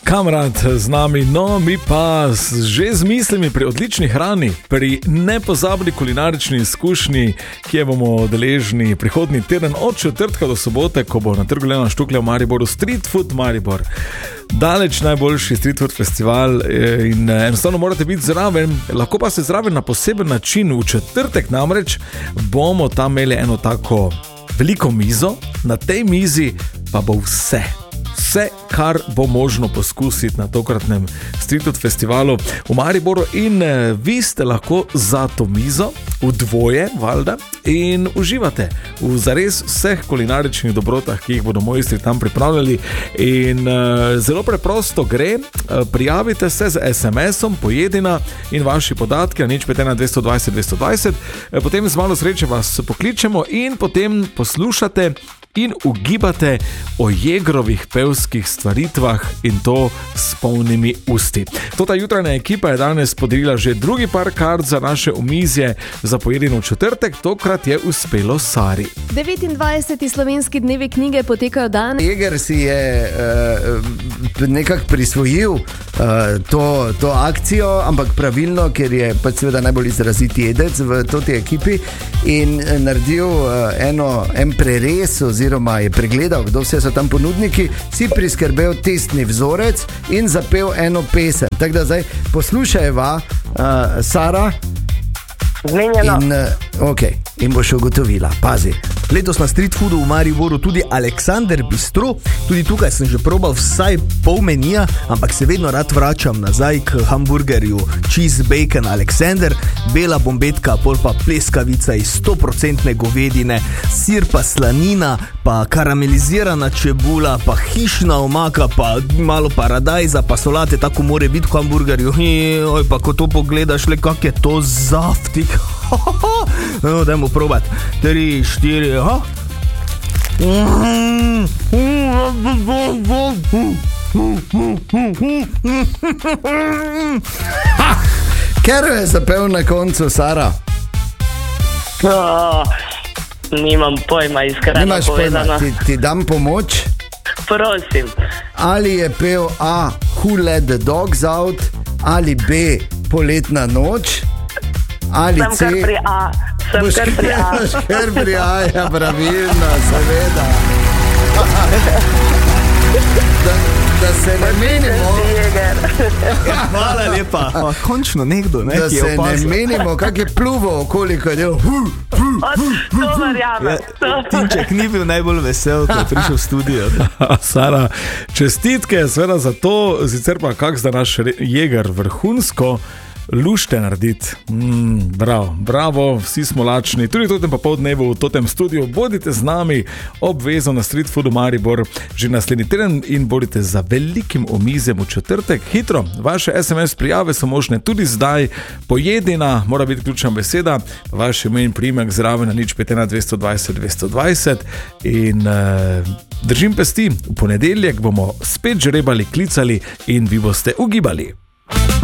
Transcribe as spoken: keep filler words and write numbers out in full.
Kamrad z nami, no mi pa že z mislimi pri odlični hrani, pri nepozabni kulinarični izkušnji, ki je bomo deležni prihodnji teden od četrtka do sobote, ko bo na Trgu Leona Štuklja v Mariboru Street Food Maribor. Daleč najboljši street food festival in enostavno morate biti zraven, lahko pa se zraven na poseben način. V četrtek namreč bomo tam imeli eno tako veliko mizo, na tej mizi pa bo vse. Vse, kar bo možno poskusiti na tokratnem Street Food festivalu v Mariboru, in vi ste lahko za to mizo v dvoje, valjda, in uživate v zares vseh kulinaričnih dobrotah, ki jih bodo mojstri tam pripravljali. In uh, zelo preprosto gre, uh, prijavite se z es em esom Pojedina in vaši podatki na nič pet ena dvesto dvajset dvesto dvajset, uh, potem z malo sreče vas pokličemo in potem poslušate in ugibate o Jegrovih pevskih stvaritvah, in to s polnimi usti. Tota jutranja ekipa je danes podelila že drugi par kart za naše omizje za Pojedino v četrtek, tokrat je uspelo Sari. devetindvajseti slovenski dnevi knjige potekajo danes. Jeger si je uh, nekako prisvojil uh, to, to akcijo, ampak pravilno, ker je pač seveda najbolj izrazit jedec v toti ekipi, in naredil uh, eno, en preres oziroma je pregledal, kdo vse so tam ponudniki, si priskrbel testni vzorec in zapel eno pesem. Tako da zdaj poslušajva, uh, Sara. Zmenjeno. In, uh, okay. in boš ugotovila, pazi. Letos na Street Foodu v Mariboru tudi Aleksander Bistro. Tudi tukaj sem že probal vsaj pol menija, ampak se vedno rad vračam nazaj k hamburgerju Cheese Bacon Alexander, bela bombetka, pol pa pleskavica iz sto procentne govedine, sir pa slanina, pa karamelizirana čebula, pa hišna omaka, pa malo paradajza, pa solate, tako more biti v hamburgerju. Oj, pa ko to pogledaš, le kak je to zaftik. No, dajmo probat. Tri, štiri, aha. Ker je zapel na koncu, Sara? Oh, nimam pojma, iskreno Nimaš povedano. pojma, ti, ti dam pomoč. Prosim. Ali je pel A. Who let the dogs out, ali B. Poletna noč, ali Sem C. kar pri A. Sem Boš kar pri A. boš kar pri A, ja, pravilno, seveda. Da, da se ne menimo, Jeger. Hvala lepa. Pa, končno nekdo, ne, da ki je se ne opazil. menimo, kak je pluvo, koliko je del. Od, to verjamem. Ja, Tinček ni bil najbolj vesel, ko je prišel v studio. Sara, čestitke seveda za to, sicer pa kak zda naš Jeger vrhunsko lušte narediti. Mm, bravo, bravo, vsi smo lačni. Tudi v totem popoldnevu v totem studiu bodite z nami obvezno na Street Foodu Maribor že naslednji teden in bodite za velikim omizjem v četrtek. Hitro, vaše es em es prijave so možne tudi zdaj. Pojedina, mora biti ključna beseda, vaš ime in priimek zraven na nič pet ena dvesto dvajset dvesto dvajset, in uh, držim pesti, v ponedeljek bomo spet žrebali, klicali in vi boste ugibali.